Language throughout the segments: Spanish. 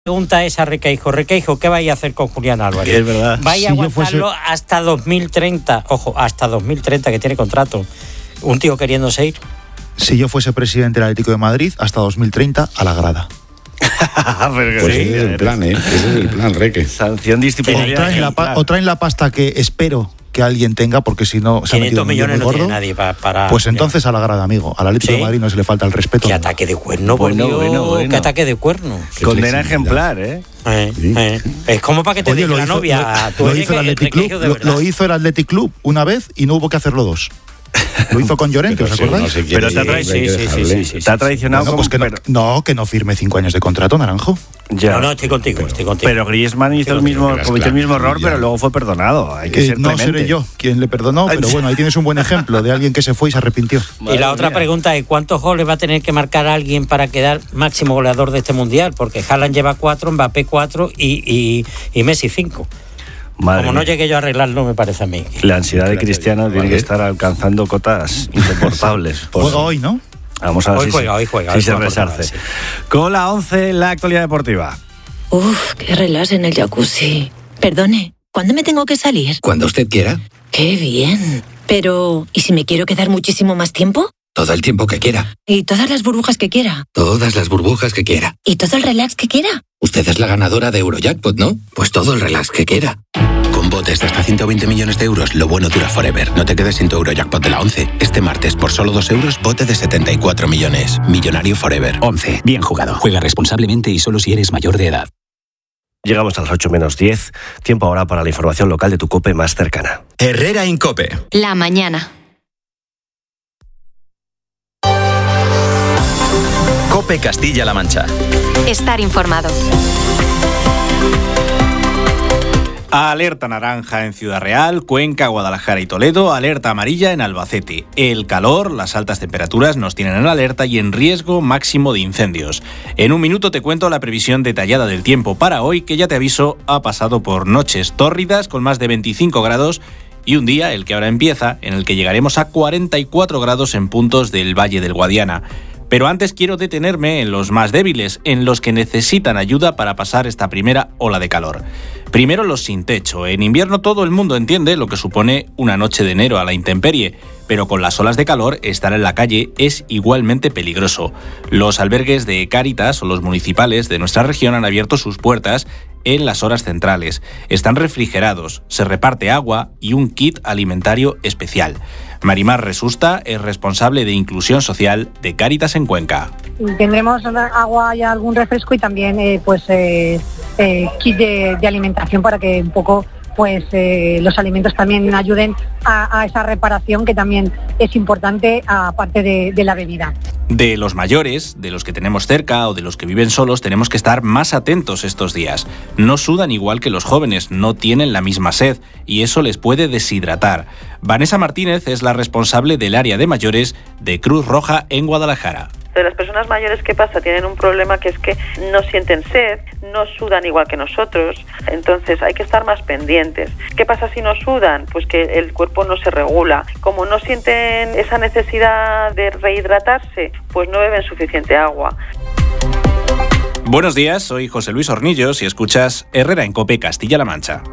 pregunta es a Requeijo. Requeijo, ¿qué vais a hacer con Julián Álvarez? Es verdad. ¿Vais a aguantarlo hasta 2030? Ojo, hasta 2030, que tiene contrato. Un tío queriéndose ir. Si yo fuese presidente del Atlético de Madrid, hasta 2030 a la grada. Pues ese es el plan, Ese es el plan, Reque. Sanción disciplinaria. O traen la pasta que espero que alguien tenga, porque si no se ha metido 500 millones no gordo, tiene nadie para... Pues entonces a la grada, amigo. Al Atlético de Madrid no se le falta el respeto. Qué ataque de cuerno, bueno. Qué ataque de cuerno. Condena ejemplar, Es como para que te diga la novia. Lo hizo el Athletic Club una vez y no hubo que hacerlo dos. Lo hizo con Llorente, ¿os acordáis? Pero está traicionado. Bueno, que no firme 5 años de contrato, Naranjo. Ya. No, estoy contigo. Pero Griezmann cometió el mismo error, pero luego fue perdonado. Hay que ser clemente. No seré yo quien le perdonó, pero bueno, ahí tienes un buen ejemplo de alguien que se fue y se arrepintió. Y la otra pregunta es, ¿cuántos goles va a tener que marcar alguien para quedar máximo goleador de este Mundial? Porque Haaland lleva 4, Mbappé 4 y Messi 5. Como no llegué yo a arreglarlo, me parece a mí. La ansiedad de Cristiano tiene que estar alcanzando cotas insoportables. Juega hoy, ¿no? Vamos a ver hoy juega. Si se resarce. Sí. Con la 11, la actualidad deportiva. Qué relax en el jacuzzi. Perdone, ¿cuándo me tengo que salir? Cuando usted quiera. Qué bien. Pero, ¿y si me quiero quedar muchísimo más tiempo? Todo el tiempo que quiera. ¿Y todas las burbujas que quiera? Todas las burbujas que quiera. ¿Y todo el relax que quiera? Usted es la ganadora de Eurojackpot, ¿no? Pues todo el relax que quiera. Con botes de hasta 120 millones de euros, lo bueno dura forever. No te quedes sin tu Eurojackpot de la 11. Este martes, por solo 2 euros, bote de 74 millones. Millonario forever. 11. Bien jugado. Juega responsablemente y solo si eres mayor de edad. Llegamos a las 8:10. Tiempo ahora para la información local de tu COPE más cercana. Herrera Incope. La mañana. COPE Castilla-La Mancha. Estar informado. Alerta naranja en Ciudad Real, Cuenca, Guadalajara y Toledo, alerta amarilla en Albacete. El calor, las altas temperaturas nos tienen en alerta y en riesgo máximo de incendios. En un minuto te cuento la previsión detallada del tiempo para hoy, que ya te aviso ha pasado por noches tórridas con más de 25 grados y un día, el que ahora empieza, en el que llegaremos a 44 grados en puntos del Valle del Guadiana. Pero antes quiero detenerme en los más débiles, en los que necesitan ayuda para pasar esta primera ola de calor. Primero, los sin techo. En invierno todo el mundo entiende lo que supone una noche de enero a la intemperie, pero con las olas de calor estar en la calle es igualmente peligroso. Los albergues de Cáritas o los municipales de nuestra región han abierto sus puertas en las horas centrales. Están refrigerados, se reparte agua y un kit alimentario especial. Marimar Resusta es responsable de inclusión social de Cáritas en Cuenca. Tendremos agua y algún refresco y también kit de alimentación para que un poco los alimentos también ayuden a esa reparación, que también es importante, aparte de la bebida. De los mayores, de los que tenemos cerca o de los que viven solos, tenemos que estar más atentos estos días. No sudan igual que los jóvenes, no tienen la misma sed y eso les puede deshidratar. Vanessa Martínez es la responsable del área de mayores de Cruz Roja en Guadalajara. De las personas mayores, ¿qué pasa? Tienen un problema, que es que no sienten sed, no sudan igual que nosotros, entonces hay que estar más pendientes. ¿Qué pasa si no sudan? Pues que el cuerpo no se regula. Como no sienten esa necesidad de rehidratarse, pues no beben suficiente agua. Buenos días, soy José Luis Hornillos y escuchas Herrera en COPE Castilla-La Mancha.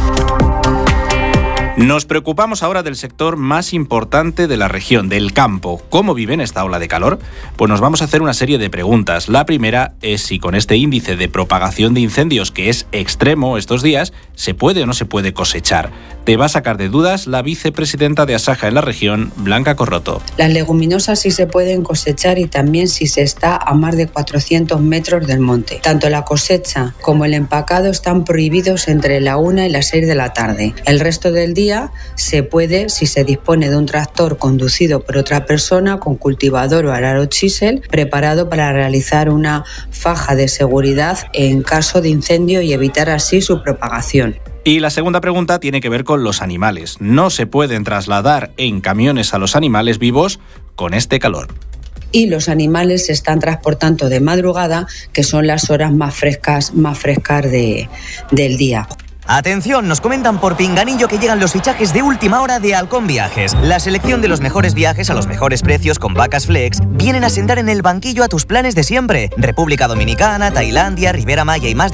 Nos preocupamos ahora del sector más importante de la región, del campo. ¿Cómo viven esta ola de calor? Pues nos vamos a hacer una serie de preguntas. La primera es si con este índice de propagación de incendios, que es extremo estos días, se puede o no se puede cosechar. Te va a sacar de dudas la vicepresidenta de Asaja en la región, Blanca Corroto. Las leguminosas sí se pueden cosechar y también si se está a más de 400 metros del monte. Tanto la cosecha como el empacado están prohibidos entre la 1 y las 6 de la tarde. El resto del día se puede si se dispone de un tractor conducido por otra persona con cultivador o arado chisel preparado para realizar una faja de seguridad en caso de incendio y evitar así su propagación. Y la segunda pregunta tiene que ver con los animales. No se pueden trasladar en camiones a los animales vivos con este calor. Y los animales se están transportando de madrugada, que son las horas más frescas del día. Atención, nos comentan por pinganillo que llegan los fichajes de última hora de Halcón Viajes. La selección de los mejores viajes a los mejores precios con vacas flex vienen a sentar en el banquillo a tus planes de siempre. República Dominicana, Tailandia, Ribera Maya y más de